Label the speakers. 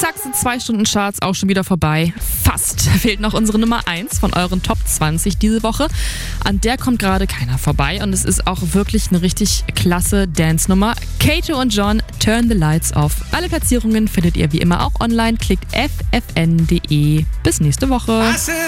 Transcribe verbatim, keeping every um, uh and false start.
Speaker 1: zack, sind zwei Stunden Charts auch schon wieder vorbei. Fast. Fehlt noch unsere Nummer eins von euren Top zwanzig diese Woche. An der kommt gerade keiner vorbei und es ist auch wirklich eine richtig klasse Dance-Nummer. Kato und John, Turn the Lights Off. Alle Platzierungen findet ihr wie immer auch online. Klickt f f n punkt d e. Bis nächste Woche.